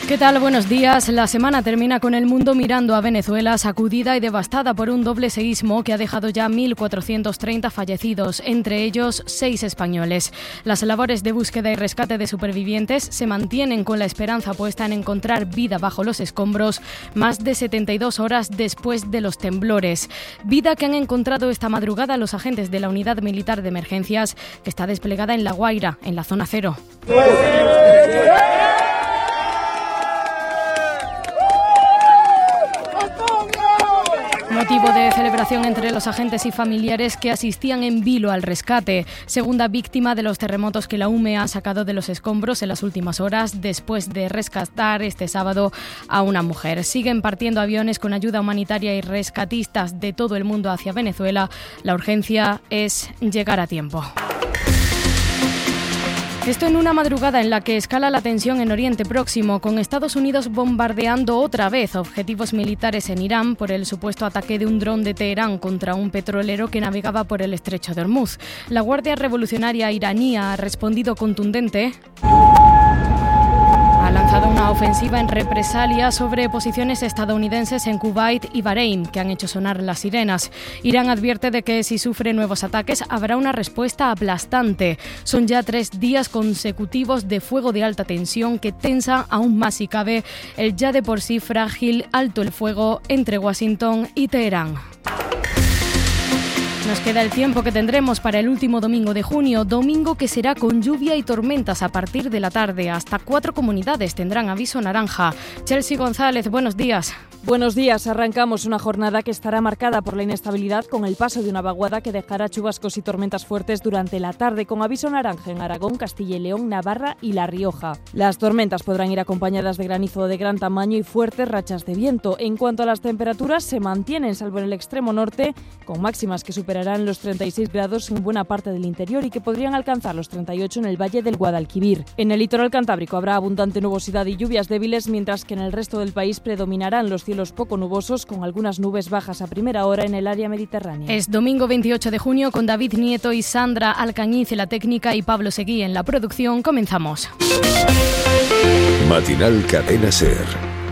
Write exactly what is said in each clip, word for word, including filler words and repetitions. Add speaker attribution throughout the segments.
Speaker 1: ¿Qué tal? Buenos días. La semana termina con el mundo mirando a Venezuela, sacudida y devastada por un doble seísmo que ha dejado ya mil cuatrocientos treinta fallecidos, entre ellos seis españoles. Las labores de búsqueda y rescate de supervivientes se mantienen con la esperanza puesta en encontrar vida bajo los escombros más de setenta y dos horas después de los temblores. Vida que han encontrado esta madrugada los agentes de la Unidad Militar de Emergencias, que está desplegada en La Guaira, en la zona cero. Motivo de celebración entre los agentes y familiares que asistían en vilo al rescate, segunda víctima de los terremotos que la U M E ha sacado de los escombros en las últimas horas después de rescatar este sábado a una mujer. Siguen partiendo aviones con ayuda humanitaria y rescatistas de todo el mundo hacia Venezuela. La urgencia es llegar a tiempo. Esto en una madrugada en la que escala la tensión en Oriente Próximo, con Estados Unidos bombardeando otra vez objetivos militares en Irán por el supuesto ataque de un dron de Teherán contra un petrolero que navegaba por el estrecho de Hormuz. La Guardia Revolucionaria iraní ha respondido contundente. Ha lanzado una ofensiva en represalia sobre posiciones estadounidenses en Kuwait y Bahrein, que han hecho sonar las sirenas. Irán advierte de que si sufre nuevos ataques habrá una respuesta aplastante. Son ya tres días consecutivos de fuego de alta tensión que tensa aún más si cabe el ya de por sí frágil alto el fuego entre Washington y Teherán. Nos queda el tiempo que tendremos para el último domingo de junio, domingo que será con lluvia y tormentas a partir de la tarde. Hasta cuatro comunidades tendrán aviso naranja. Chelsea González, buenos días.
Speaker 2: Buenos días. Arrancamos una jornada que estará marcada por la inestabilidad con el paso de una vaguada que dejará chubascos y tormentas fuertes durante la tarde, con aviso naranja en Aragón, Castilla y León, Navarra y La Rioja. Las tormentas podrán ir acompañadas de granizo de gran tamaño y fuertes rachas de viento. En cuanto a las temperaturas, se mantienen, salvo en el extremo norte, con máximas que superarán los treinta y seis grados en buena parte del interior y que podrían alcanzar los treinta y ocho en el valle del Guadalquivir. En el litoral cantábrico habrá abundante nubosidad y lluvias débiles, mientras que en el resto del país predominarán los cielos poco nubosos, con algunas nubes bajas a primera hora en el área mediterránea.
Speaker 1: Es domingo veintiocho de junio, con David Nieto y Sandra Alcañiz en la técnica y Pablo Seguí en la producción. Comenzamos.
Speaker 3: Matinal Cadena SER.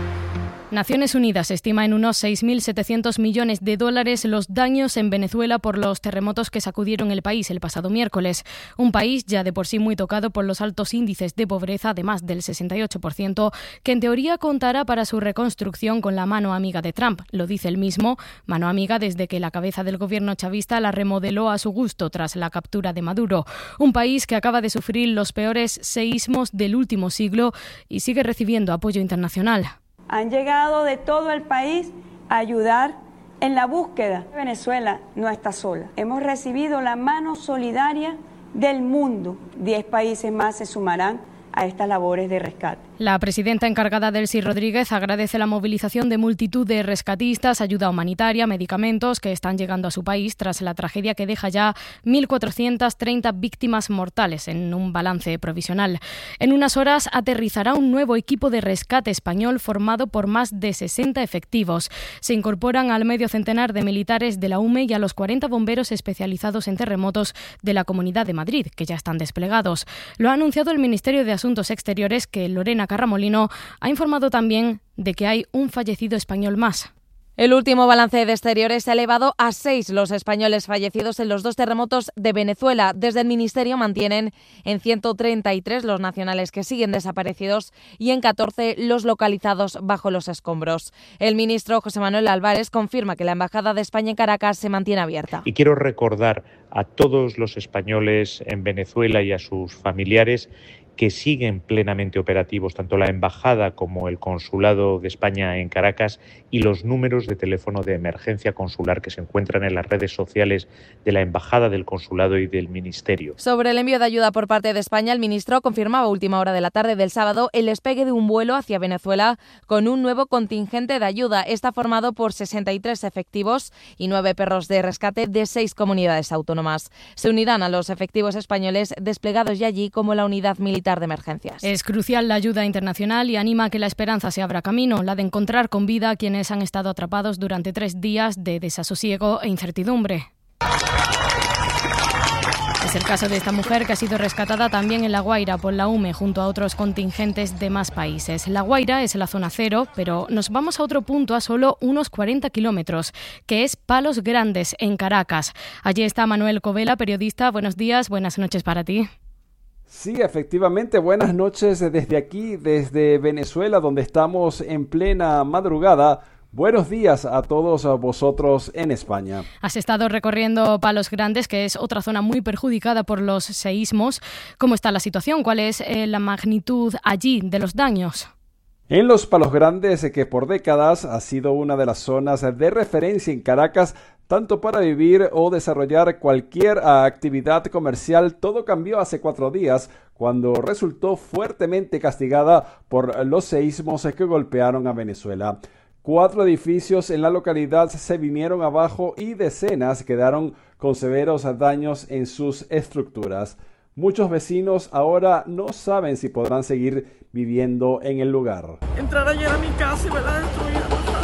Speaker 1: Naciones Unidas estima en unos seis mil setecientos millones de dólares los daños en Venezuela por los terremotos que sacudieron el país el pasado miércoles. Un país ya de por sí muy tocado por los altos índices de pobreza, de más del sesenta y ocho por ciento, que en teoría contará para su reconstrucción con la mano amiga de Trump. Lo dice él mismo, mano amiga desde que la cabeza del gobierno chavista la remodeló a su gusto tras la captura de Maduro. Un país que acaba de sufrir los peores seísmos del último siglo y sigue recibiendo apoyo internacional.
Speaker 4: Han llegado de todo el país a ayudar en la búsqueda. Venezuela no está sola. Hemos recibido la mano solidaria del mundo. Diez países más se sumarán a estas labores de rescate.
Speaker 1: La presidenta encargada, Delcy Rodríguez, agradece la movilización de multitud de rescatistas, ayuda humanitaria, medicamentos que están llegando a su país tras la tragedia que deja ya mil cuatrocientas treinta víctimas mortales en un balance provisional. En unas horas aterrizará un nuevo equipo de rescate español formado por más de sesenta efectivos. Se incorporan al medio centenar de militares de la U M E y a los cuarenta bomberos especializados en terremotos de la Comunidad de Madrid, que ya están desplegados. Lo ha anunciado el Ministerio de Asuntos Exteriores, que Lorena Carramolino ha informado también de que hay un fallecido español más.
Speaker 2: El último balance de Exteriores ha elevado a seis los españoles fallecidos en los dos terremotos de Venezuela. Desde el Ministerio mantienen en ciento treinta y tres los nacionales que siguen desaparecidos y en catorce los localizados bajo los escombros. El ministro José Manuel Álvarez confirma que la Embajada de España en Caracas se mantiene abierta.
Speaker 5: Y quiero recordar a todos los españoles en Venezuela y a sus familiares que siguen plenamente operativos tanto la Embajada como el Consulado de España en Caracas y los números de teléfono de emergencia consular que se encuentran en las redes sociales de la Embajada, del Consulado y del Ministerio.
Speaker 2: Sobre el envío de ayuda por parte de España, el ministro confirmaba a última hora de la tarde del sábado el despegue de un vuelo hacia Venezuela con un nuevo contingente de ayuda. Está formado por sesenta y tres efectivos y nueve perros de rescate de seis comunidades autónomas. Se unirán a los efectivos españoles desplegados ya allí como la unidad militar de emergencias.
Speaker 1: Es crucial la ayuda internacional y anima a que la esperanza se abra camino, la de encontrar con vida a quienes han estado atrapados durante tres días de desasosiego e incertidumbre. Es el caso de esta mujer que ha sido rescatada también en La Guaira por la U M E junto a otros contingentes de más países. La Guaira es la zona cero, pero nos vamos a otro punto a solo unos cuarenta kilómetros, que es Palos Grandes, en Caracas. Allí está Manuel Covela, periodista. Buenos días, buenas noches para ti.
Speaker 3: Sí, efectivamente, buenas noches desde aquí, desde Venezuela, donde estamos en plena madrugada. Buenos días a todos vosotros en España.
Speaker 1: Has estado recorriendo Palos Grandes, que es otra zona muy perjudicada por los seísmos. ¿Cómo está la situación? ¿Cuál es eh, la magnitud allí de los daños?
Speaker 3: En los Palos Grandes, que por décadas ha sido una de las zonas de referencia en Caracas, tanto para vivir o desarrollar cualquier actividad comercial, todo cambió hace cuatro días, cuando resultó fuertemente castigada por los seísmos que golpearon a Venezuela. Cuatro edificios en la localidad se vinieron abajo y decenas quedaron con severos daños en sus estructuras. Muchos vecinos ahora no saben si podrán seguir viviendo en el lugar.
Speaker 6: Entrar ayer a mi casa y verla destruida no es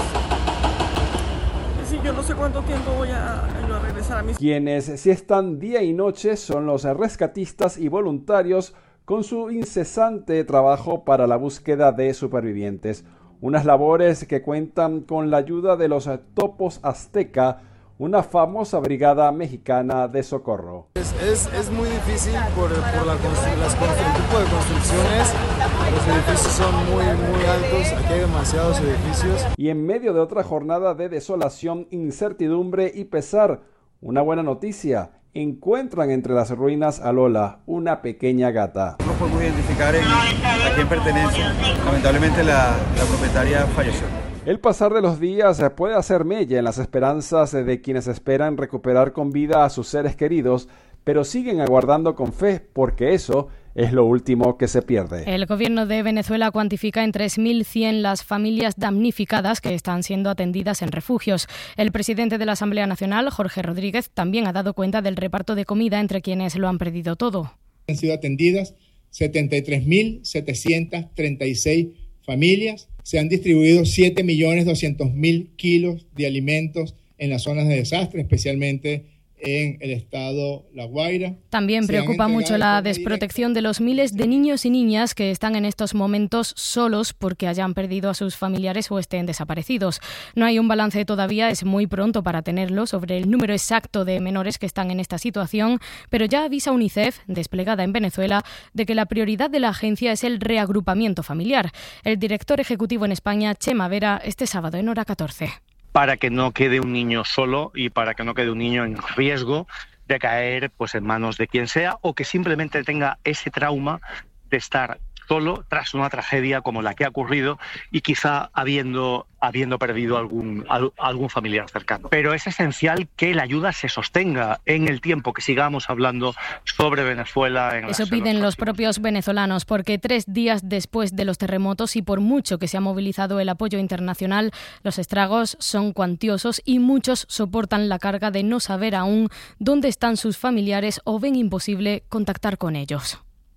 Speaker 6: fácil. Es decir, yo no sé cuánto tiempo voy a, a regresar a mis...
Speaker 3: Quienes sí están día y noche son los rescatistas y voluntarios con su incesante trabajo para la búsqueda de supervivientes. Unas labores que cuentan con la ayuda de los Topos Azteca, una famosa brigada mexicana de socorro.
Speaker 7: Es, es, es muy difícil por, por la constru- las, el tipo de construcciones. Los edificios son muy, muy altos, aquí hay demasiados edificios.
Speaker 3: Y en medio de otra jornada de desolación, incertidumbre y pesar, una buena noticia. Encuentran entre las ruinas a Lola, una pequeña gata.
Speaker 8: No podemos identificar en, a quién pertenece. Lamentablemente la, la propietaria falleció.
Speaker 3: El pasar de los días puede hacer mella en las esperanzas de quienes esperan recuperar con vida a sus seres queridos, pero siguen aguardando con fe, porque eso es lo último que se pierde.
Speaker 1: El gobierno de Venezuela cuantifica en tres mil cien las familias damnificadas que están siendo atendidas en refugios. El presidente de la Asamblea Nacional, Jorge Rodríguez, también ha dado cuenta del reparto de comida entre quienes lo han perdido todo.
Speaker 9: Han sido atendidas setenta y tres mil setecientas treinta y seis familias. Se han distribuido siete millones doscientos mil kilos de alimentos en las zonas de desastre, especialmente en el estado La Guaira.
Speaker 1: También preocupa mucho la desprotección de los miles de niños y niñas que están en estos momentos solos porque hayan perdido a sus familiares o estén desaparecidos. No hay un balance todavía, es muy pronto para tenerlo sobre el número exacto de menores que están en esta situación, pero ya avisa UNICEF, desplegada en Venezuela, de que la prioridad de la agencia es el reagrupamiento familiar. El director ejecutivo en España, Chema Vera, este sábado en Hora catorce.
Speaker 10: Para que no quede un niño solo y para que no quede un niño en riesgo de caer pues en manos de quien sea o que simplemente tenga ese trauma de estar solo tras una tragedia como la que ha ocurrido y quizá habiendo, habiendo perdido algún, algún familiar cercano. Pero es esencial que la ayuda se sostenga en el tiempo, que sigamos hablando sobre Venezuela. En
Speaker 1: Eso piden los propios venezolanos, porque tres días después de los terremotos y por mucho que se ha movilizado el apoyo internacional, los estragos son cuantiosos y muchos soportan la carga de no saber aún dónde están sus familiares o ven imposible contactar con ellos.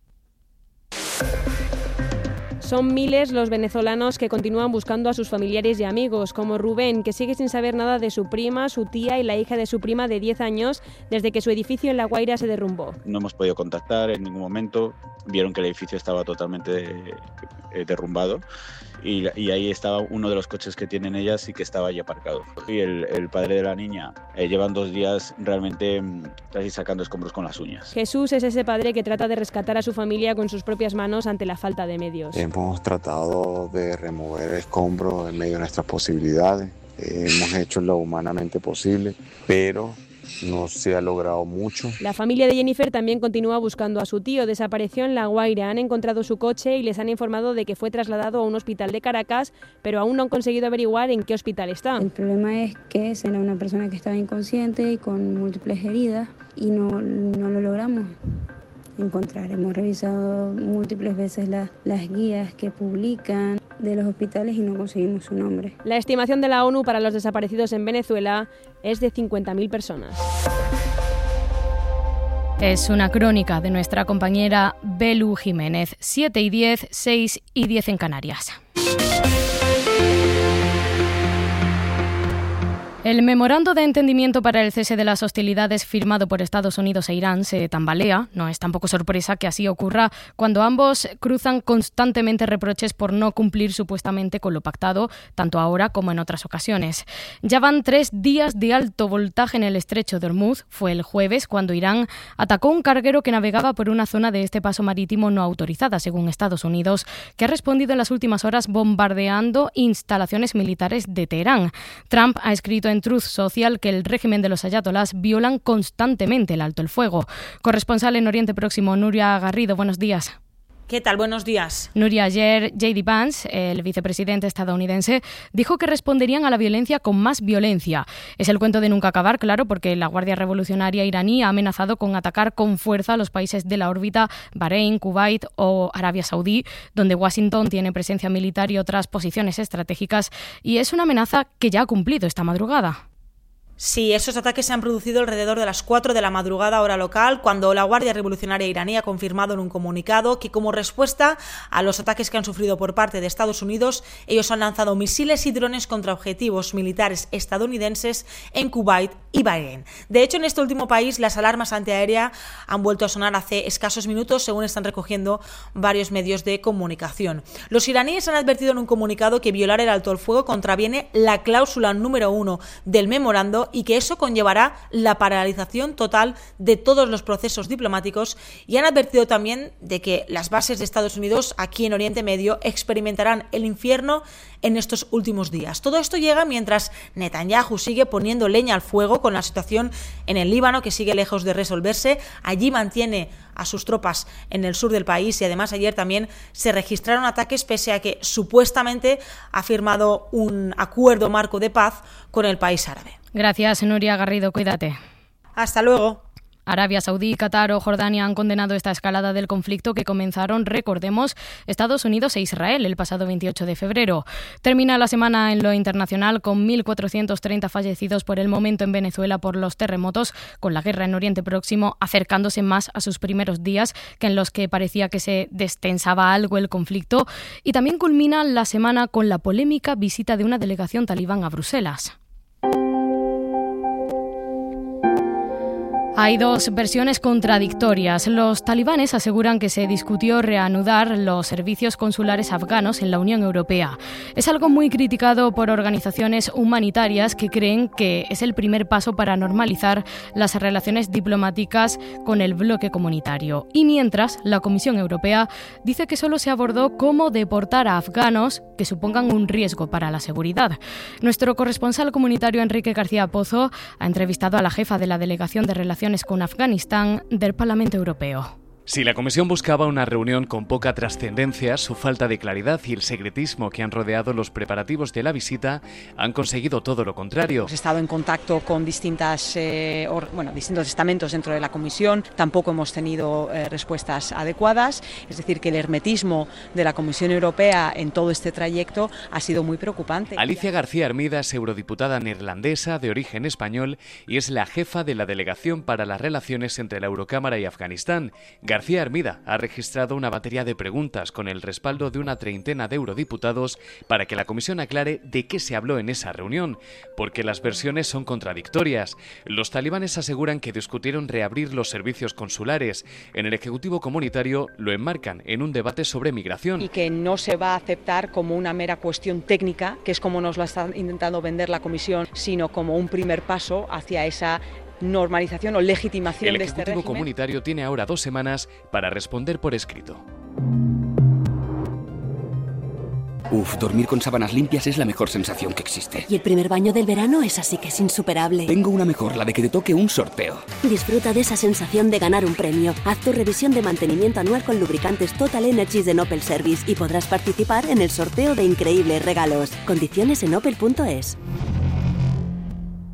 Speaker 11: Son miles los venezolanos que continúan buscando a sus familiares y amigos, como Rubén, que sigue sin saber nada de su prima, su tía y la hija de su prima de diez años desde que su edificio en La Guaira se derrumbó.
Speaker 12: No hemos podido contactar en ningún momento, vieron que el edificio estaba totalmente eh, derrumbado y, y ahí estaba uno de los coches que tienen ellas y que estaba ahí aparcado. Y el, el padre de la niña eh, llevan dos días realmente casi sacando escombros con las uñas.
Speaker 11: Jesús es ese padre que trata de rescatar a su familia con sus propias manos ante la falta de medios.
Speaker 13: Hemos tratado de remover escombros en medio de nuestras posibilidades. Eh, hemos hecho lo humanamente posible, pero no se ha logrado mucho.
Speaker 11: La familia de Jennifer también continúa buscando a su tío. Desapareció en La Guaira. Han encontrado su coche y les han informado de que fue trasladado a un hospital de Caracas, pero aún no han conseguido averiguar en qué hospital está.
Speaker 14: El problema es que era una persona que estaba inconsciente y con múltiples heridas y no, no lo logramos encontrar. Hemos revisado múltiples veces la, las guías que publican de los hospitales y no conseguimos su nombre.
Speaker 11: La estimación de la ONU para los desaparecidos en Venezuela es de cincuenta mil personas.
Speaker 1: Es una crónica de nuestra compañera Belu Jiménez. siete y diez, seis y diez en Canarias. El memorando de entendimiento para el cese de las hostilidades firmado por Estados Unidos e Irán se tambalea. No es tampoco sorpresa que así ocurra cuando ambos cruzan constantemente reproches por no cumplir supuestamente con lo pactado, tanto ahora como en otras ocasiones. Ya van tres días de alto voltaje en el estrecho de Hormuz. Fue el jueves cuando Irán atacó un carguero que navegaba por una zona de este paso marítimo no autorizada, según Estados Unidos, que ha respondido en las últimas horas bombardeando instalaciones militares de Teherán. Trump ha escrito en en Truth Social que el régimen de los ayatolás violan constantemente el alto el fuego. Corresponsal en Oriente Próximo, Nuria Garrido, buenos días.
Speaker 15: ¿Qué tal? Buenos días.
Speaker 1: Nuria, ayer J D Vance, el vicepresidente estadounidense, dijo que responderían a la violencia con más violencia. Es el cuento de nunca acabar, claro, porque la Guardia Revolucionaria iraní ha amenazado con atacar con fuerza a los países de la órbita Bahrein, Kuwait o Arabia Saudí, donde Washington tiene presencia militar y otras posiciones estratégicas, y es una amenaza que ya ha cumplido esta madrugada.
Speaker 15: Sí, esos ataques se han producido alrededor de las cuatro de la madrugada hora local, cuando la Guardia Revolucionaria iraní ha confirmado en un comunicado que como respuesta a los ataques que han sufrido por parte de Estados Unidos, ellos han lanzado misiles y drones contra objetivos militares estadounidenses en Kuwait y Bahrein. De hecho, en este último país, las alarmas antiaéreas han vuelto a sonar hace escasos minutos, según están recogiendo varios medios de comunicación. Los iraníes han advertido en un comunicado que violar el alto el fuego contraviene la cláusula número uno del memorando y que eso conllevará la paralización total de todos los procesos diplomáticos, y han advertido también de que las bases de Estados Unidos aquí en Oriente Medio experimentarán el infierno en estos últimos días. Todo esto llega mientras Netanyahu sigue poniendo leña al fuego con la situación en el Líbano, que sigue lejos de resolverse. Allí mantiene a sus tropas en el sur del país y además ayer también se registraron ataques pese a que supuestamente ha firmado un acuerdo marco de paz con el país árabe.
Speaker 1: Gracias, Nuria Garrido, cuídate.
Speaker 15: Hasta luego.
Speaker 1: Arabia Saudí, Qatar o Jordania han condenado esta escalada del conflicto que comenzaron, recordemos, Estados Unidos e Israel el pasado veintiocho de febrero. Termina la semana en lo internacional con mil cuatrocientos treinta fallecidos por el momento en Venezuela por los terremotos, con la guerra en Oriente Próximo acercándose más a sus primeros días, que en los que parecía que se destensaba algo el conflicto. Y también culmina la semana con la polémica visita de una delegación talibán a Bruselas. Hay dos versiones contradictorias. Los talibanes aseguran que se discutió reanudar los servicios consulares afganos en la Unión Europea. Es algo muy criticado por organizaciones humanitarias que creen que es el primer paso para normalizar las relaciones diplomáticas con el bloque comunitario. Y mientras, la Comisión Europea dice que solo se abordó cómo deportar a afganos que supongan un riesgo para la seguridad. Nuestro corresponsal comunitario Enrique García Pozo ha entrevistado a la jefa de la Delegación de Relaciones con Afganistán del Parlamento Europeo.
Speaker 16: Si la Comisión buscaba una reunión con poca trascendencia, su falta de claridad y el secretismo que han rodeado los preparativos de la visita han conseguido todo lo contrario.
Speaker 17: Hemos estado en contacto con distintas, eh, or, bueno, distintos estamentos dentro de la Comisión, tampoco hemos tenido eh, respuestas adecuadas, es decir, que el hermetismo de la Comisión Europea en todo este trayecto ha sido muy preocupante.
Speaker 16: Alicia García Armida es eurodiputada neerlandesa de origen español y es la jefa de la Delegación para las Relaciones entre la Eurocámara y Afganistán. García Armida ha registrado una batería de preguntas con el respaldo de una treintena de eurodiputados para que la Comisión aclare de qué se habló en esa reunión, porque las versiones son contradictorias. Los talibanes aseguran que discutieron reabrir los servicios consulares. En el Ejecutivo Comunitario lo enmarcan en un debate sobre migración.
Speaker 17: Y que no se va a aceptar como una mera cuestión técnica, que es como nos lo está intentando vender la Comisión, sino como un primer paso hacia esa normalización o legitimación de este régimen.
Speaker 16: El Ejecutivo Comunitario tiene ahora dos semanas para responder por escrito.
Speaker 18: Uf, dormir con sábanas limpias es la mejor sensación que existe.
Speaker 19: Y el primer baño del verano es así que es insuperable.
Speaker 18: Tengo una mejor, la de que te toque un sorteo.
Speaker 19: Disfruta de esa sensación de ganar un premio. Haz tu revisión de mantenimiento anual con lubricantes Total Energies de Opel Service y podrás participar en el sorteo de increíbles regalos. Condiciones en opel punto es.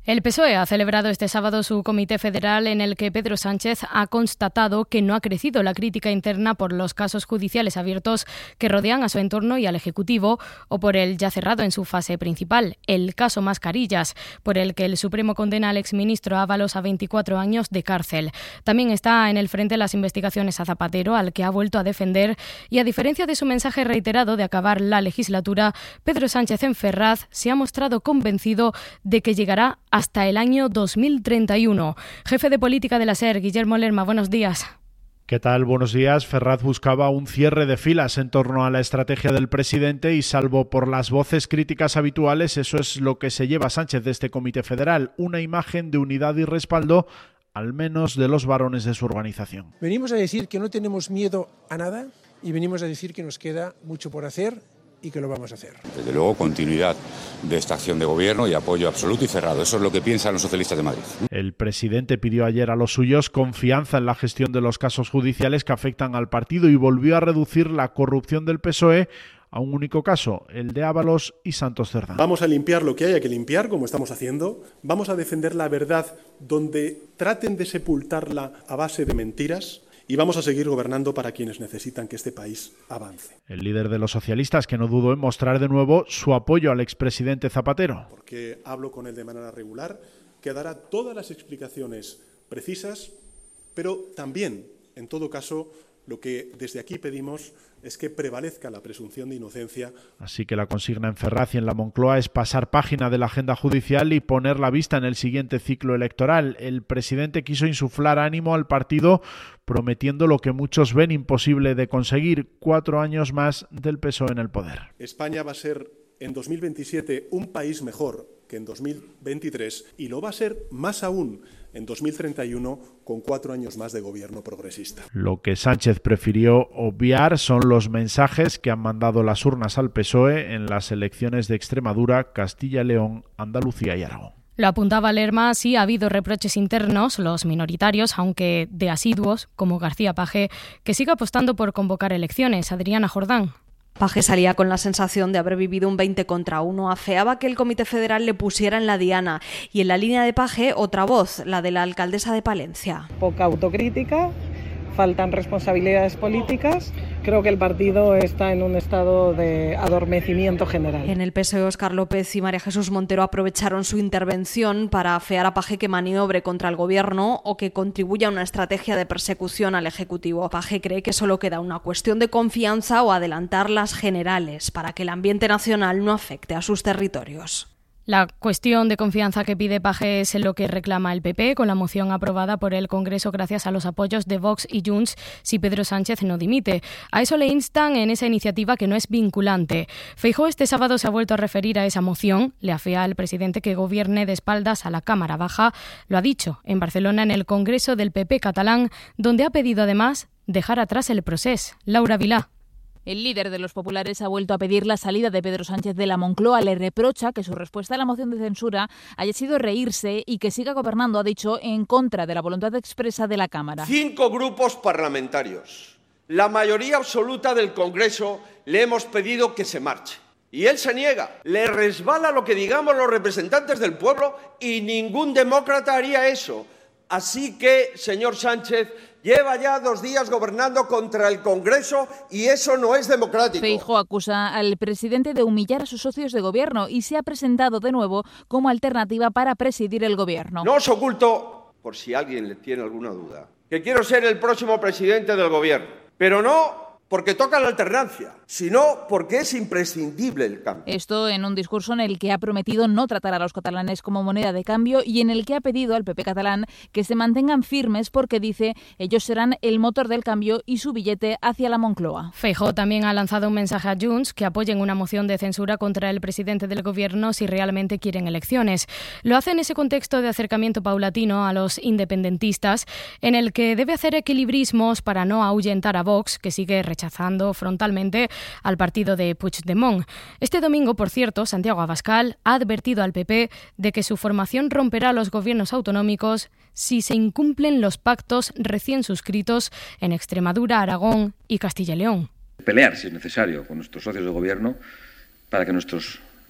Speaker 1: El P S O E ha celebrado este sábado su comité federal en el que Pedro Sánchez ha constatado que no ha crecido la crítica interna por los casos judiciales abiertos que rodean a su entorno y al Ejecutivo o por el ya cerrado en su fase principal, el caso Mascarillas, por el que el Supremo condena al exministro Ábalos a veinticuatro años de cárcel. También está en el frente las investigaciones a Zapatero, al que ha vuelto a defender, y a diferencia de su mensaje reiterado de acabar la legislatura, Pedro Sánchez en Ferraz se ha mostrado convencido de que llegará hasta el año dos mil treinta y uno. Jefe de política de la SER, Guillermo Lerma, buenos días.
Speaker 20: ¿Qué tal? Buenos días. Ferraz buscaba un cierre de filas en torno a la estrategia del presidente y, salvo por las voces críticas habituales, eso es lo que se lleva Sánchez de este comité federal, una imagen de unidad y respaldo, al menos de los varones de su organización.
Speaker 21: Venimos a decir que no tenemos miedo a nada y venimos a decir que nos queda mucho por hacer y que lo vamos a hacer.
Speaker 22: Desde luego, continuidad de esta acción de gobierno y apoyo absoluto y cerrado. Eso es lo que piensan los socialistas de Madrid.
Speaker 20: El presidente pidió ayer a los suyos confianza en la gestión de los casos judiciales que afectan al partido y volvió a reducir la corrupción del P S O E a un único caso, el de Ábalos y Santos Cerdán.
Speaker 23: Vamos a limpiar lo que haya que limpiar, como estamos haciendo. Vamos a defender la verdad donde traten de sepultarla a base de mentiras. Y vamos a seguir gobernando para quienes necesitan que este país avance.
Speaker 20: El líder de los socialistas, que no dudó en mostrar de nuevo su apoyo al expresidente Zapatero.
Speaker 23: Porque hablo con él de manera regular, que dará todas las explicaciones precisas, pero también, en todo caso, lo que desde aquí pedimos es que prevalezca la presunción de inocencia.
Speaker 20: Así que la consigna en Ferraz y en la Moncloa es pasar página de la agenda judicial y poner la vista en el siguiente ciclo electoral. El presidente quiso insuflar ánimo al partido, prometiendo lo que muchos ven imposible de conseguir: cuatro años más del P S O E en el poder.
Speaker 23: España va a ser en dos mil veintisiete un país mejor que en dos mil veintitrés y lo va a ser más aún en dos mil treinta y uno con cuatro años más de gobierno progresista.
Speaker 20: Lo que Sánchez prefirió obviar son los mensajes que han mandado las urnas al P S O E en las elecciones de Extremadura, Castilla y León, Andalucía y Aragón.
Speaker 1: Lo apuntaba Lerma, sí ha habido reproches internos, los minoritarios, aunque de asiduos, como García Paje, que sigue apostando por convocar elecciones. Adriana Jordán.
Speaker 24: Paje salía con la sensación de haber vivido un veinte contra uno, afeaba que el Comité Federal le pusiera en la diana. Y en la línea de Paje, otra voz, la de la alcaldesa de Palencia.
Speaker 25: Poca autocrítica, faltan responsabilidades políticas. Creo que el partido está en un estado de adormecimiento general.
Speaker 24: En el P S O E, Óscar López y María Jesús Montero aprovecharon su intervención para afear a Paje que maniobre contra el gobierno o que contribuya a una estrategia de persecución al Ejecutivo. Paje cree que solo queda una cuestión de confianza o adelantar las generales para que el ambiente nacional no afecte a sus territorios.
Speaker 1: La cuestión de confianza que pide Paje es lo que reclama el P P, con la moción aprobada por el Congreso gracias a los apoyos de Vox y Junts si Pedro Sánchez no dimite. A eso le instan en esa iniciativa, que no es vinculante. Feijóo este sábado se ha vuelto a referir a esa moción. Le afea al presidente que gobierne de espaldas a la Cámara Baja. Lo ha dicho en Barcelona en el Congreso del P P catalán, donde ha pedido además dejar atrás el procés. Laura Vilá.
Speaker 26: El líder de los populares ha vuelto a pedir la salida de Pedro Sánchez de la Moncloa. Le reprocha que su respuesta a la moción de censura haya sido reírse y que siga gobernando, ha dicho, en contra de la voluntad expresa de la Cámara.
Speaker 27: Cinco grupos parlamentarios, la mayoría absoluta del Congreso, le hemos pedido que se marche. Y él se niega. Le resbala lo que digamos los representantes del pueblo y ningún demócrata haría eso. Así que, señor Sánchez, lleva ya dos días gobernando contra el Congreso y eso no es democrático.
Speaker 26: Feijóo acusa al presidente de humillar a sus socios de gobierno y se ha presentado de nuevo como alternativa para presidir el gobierno.
Speaker 27: No os oculto, por si alguien le tiene alguna duda, que quiero ser el próximo presidente del gobierno, pero no porque toca la alternancia, sino porque es imprescindible el cambio.
Speaker 26: Esto en un discurso en el que ha prometido no tratar a los catalanes como moneda de cambio y en el que ha pedido al P P catalán que se mantengan firmes porque, dice, ellos serán el motor del cambio y su billete hacia la Moncloa.
Speaker 1: Feijóo también ha lanzado un mensaje a Junts que apoyen una moción de censura contra el presidente del gobierno si realmente quieren elecciones. Lo hace en ese contexto de acercamiento paulatino a los independentistas, en el que debe hacer equilibrismos para no ahuyentar a Vox, que sigue rechazando rechazando frontalmente al partido de Puigdemont. Este domingo, por cierto, Santiago Abascal ha advertido al P P de que su formación romperá los gobiernos autonómicos si se incumplen los pactos recién suscritos en Extremadura, Aragón y Castilla y León.
Speaker 28: Pelear, si es necesario, con nuestros socios de gobierno para que nuestros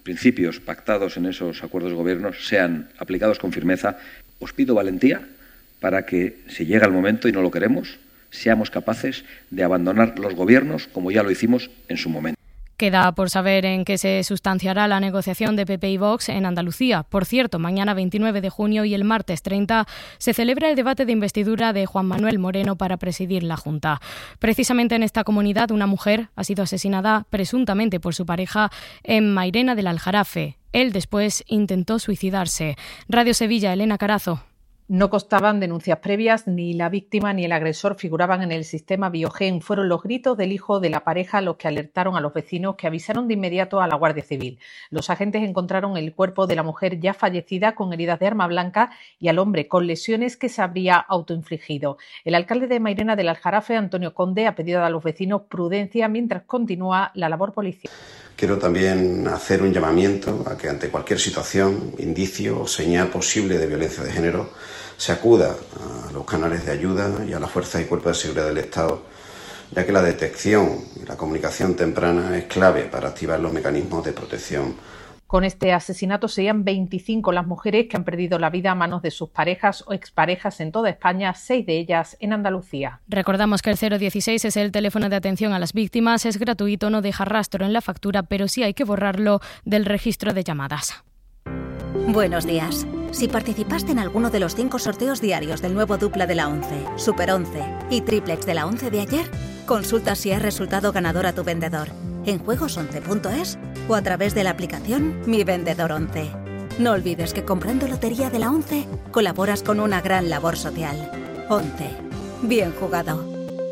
Speaker 2: principios pactados en esos acuerdos de gobierno sean aplicados con firmeza. Os pido valentía para que, si llega el momento y no lo queremos, seamos capaces de abandonar los gobiernos como ya lo hicimos en su momento.
Speaker 1: Queda por saber en qué se sustanciará la negociación de P P y Vox en Andalucía. Por cierto, mañana veintinueve de junio y el martes treinta se celebra el debate de investidura de Juan Manuel Moreno para presidir la Junta. Precisamente en esta comunidad, una mujer ha sido asesinada presuntamente por su pareja en Mairena del Aljarafe. Él después intentó suicidarse. Radio Sevilla, Elena Carazo.
Speaker 3: No constaban denuncias previas, ni la víctima ni el agresor figuraban en el sistema Biogen. Fueron los gritos del hijo de la pareja los que alertaron a los vecinos, que avisaron de inmediato a la Guardia Civil. Los agentes encontraron el cuerpo de la mujer ya fallecida con heridas de arma blanca y al hombre con lesiones que se habría autoinfligido. El alcalde de Mairena del Aljarafe, Antonio Conde, ha pedido a los vecinos prudencia mientras continúa la labor policial.
Speaker 4: Quiero también hacer un llamamiento a que ante cualquier situación, indicio o señal posible de violencia de género se acuda a los canales de ayuda y a las fuerzas y cuerpos de seguridad del Estado, ya que la detección y la comunicación temprana es clave para activar los mecanismos de protección.
Speaker 3: Con este asesinato serían veinticinco las mujeres que han perdido la vida a manos de sus parejas o exparejas en toda España, seis de ellas en Andalucía.
Speaker 1: Recordamos que el cero dieciséis es el teléfono de atención a las víctimas, es gratuito, no deja rastro en la factura, pero sí hay que borrarlo del registro de llamadas.
Speaker 5: Buenos días. Si participaste en alguno de los cinco sorteos diarios del nuevo Dupla de la once, Super once y Triplex de la once de ayer, consulta si has resultado ganador a tu vendedor en juegos once punto es o a través de la aplicación Mi Vendedor once. No olvides que comprando Lotería de la once colaboras con una gran labor social. once. Bien jugado.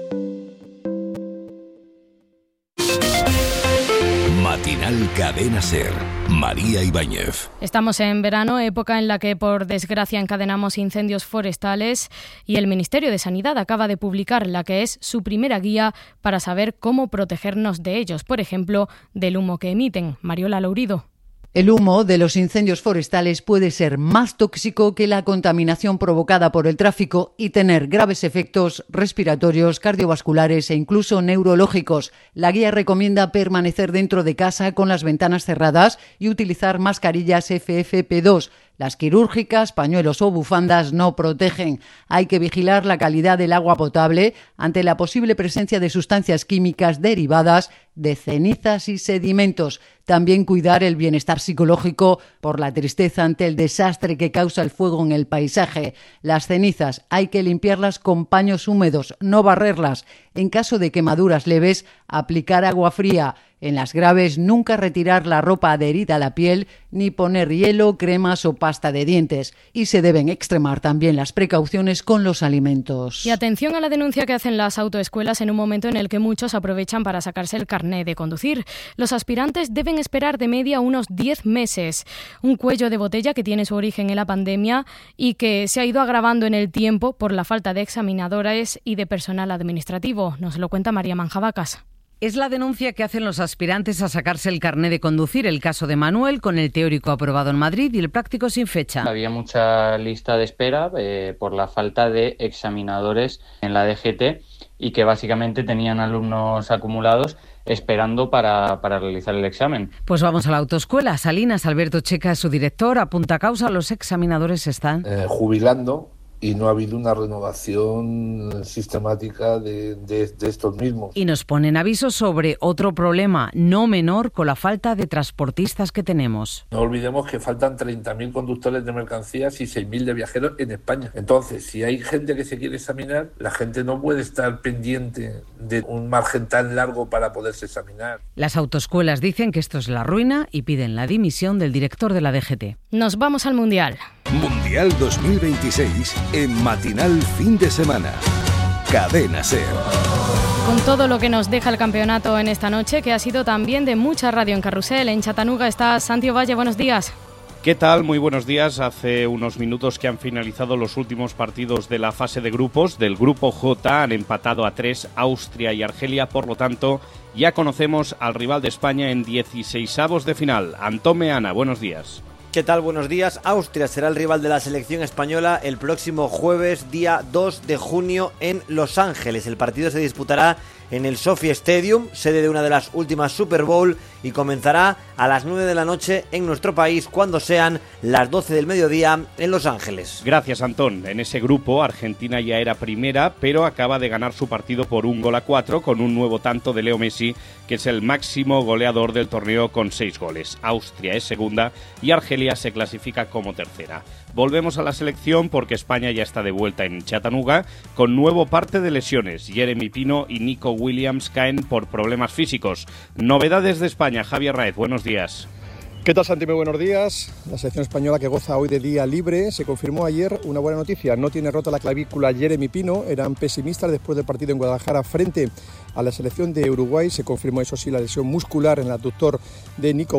Speaker 6: Matinal Cadena Ser. María Ibáñez.
Speaker 1: Estamos en verano, época en la que por desgracia encadenamos incendios forestales, y el Ministerio de Sanidad acaba de publicar la que es su primera guía para saber cómo protegernos de ellos, por ejemplo, del humo que emiten. Mariola Lourido.
Speaker 7: El humo de los incendios forestales puede ser más tóxico que la contaminación provocada por el tráfico y tener graves efectos respiratorios, cardiovasculares e incluso neurológicos. La guía recomienda permanecer dentro de casa con las ventanas cerradas y utilizar mascarillas F F P dos. Las quirúrgicas, pañuelos o bufandas no protegen. Hay que vigilar la calidad del agua potable ante la posible presencia de sustancias químicas derivadas de cenizas y sedimentos. También cuidar el bienestar psicológico por la tristeza ante el desastre que causa el fuego en el paisaje. Las cenizas hay que limpiarlas con paños húmedos, no barrerlas. En caso de quemaduras leves, aplicar agua fría. En las graves, nunca retirar la ropa adherida a la piel ni poner hielo, cremas o pasta de dientes. Y se deben extremar también las precauciones con los alimentos.
Speaker 1: Y atención a la denuncia que hacen las autoescuelas en un momento en el que muchos aprovechan para sacarse el carné de conducir. Los aspirantes deben esperar de media unos diez meses. Un cuello de botella que tiene su origen en la pandemia y que se ha ido agravando en el tiempo por la falta de examinadores y de personal administrativo. Nos lo cuenta María Manjabacas.
Speaker 8: Es la denuncia que hacen los aspirantes a sacarse el carné de conducir. El caso de Manuel, con el teórico aprobado en Madrid y el práctico sin fecha.
Speaker 28: Había mucha lista de espera eh, por la falta de examinadores en la D G T y que básicamente tenían alumnos acumulados esperando para, para realizar el examen.
Speaker 8: Pues vamos a la autoescuela. Salinas, Alberto Checa es su director, apunta causa, los examinadores están
Speaker 29: eh, jubilando. Y no ha habido una renovación sistemática de, de, de estos mismos.
Speaker 8: Y nos ponen avisos sobre otro problema no menor con la falta de transportistas que tenemos.
Speaker 29: No olvidemos que faltan treinta mil conductores de mercancías y seis mil de viajeros en España. Entonces, si hay gente que se quiere examinar, la gente no puede estar pendiente de un margen tan largo para poderse examinar.
Speaker 8: Las autoescuelas dicen que esto es la ruina y piden la dimisión del director de la D G T.
Speaker 1: Nos vamos al Mundial.
Speaker 6: Mundial dos mil veintiséis en Matinal Fin de Semana. Cadena Ser.
Speaker 1: Con todo lo que nos deja el campeonato en esta noche, que ha sido también de mucha radio en Carrusel. En Chattanooga está Santi Ovalle, buenos días.
Speaker 30: ¿Qué tal? Muy buenos días. Hace unos minutos que han finalizado los últimos partidos de la fase de grupos. Del grupo J han empatado a tres Austria y Argelia, por lo tanto ya conocemos al rival de España en dieciseisavos de final. Antón Meana, buenos días.
Speaker 31: ¿Qué tal? Buenos días. Austria será el rival de la selección española el próximo jueves, día dos de junio, en Los Ángeles. El partido se disputará en el SoFi Stadium, sede de una de las últimas Super Bowl, y comenzará a las nueve de la noche en nuestro país, cuando sean las doce del mediodía en Los Ángeles.
Speaker 30: Gracias, Antón. En ese grupo, Argentina ya era primera, pero acaba de ganar su partido por un gol a cuatro con un nuevo tanto de Leo Messi, que es el máximo goleador del torneo con seis goles. Austria es segunda y Argelia se clasifica como tercera. Volvemos a la selección porque España ya está de vuelta en Chattanooga con nuevo parte de lesiones. Jeremy Pino y Nico Williams caen por problemas físicos. Novedades de España, Javier Raez, buenos días.
Speaker 9: ¿Qué tal, Santi? Muy buenos días. La selección española, que goza hoy de día libre, se confirmó ayer una buena noticia. No tiene rota la clavícula Jeremy Pino. Eran pesimistas después del partido en Guadalajara frente a la selección de Uruguay. Se confirmó, eso sí, la lesión muscular en el abductor de Nico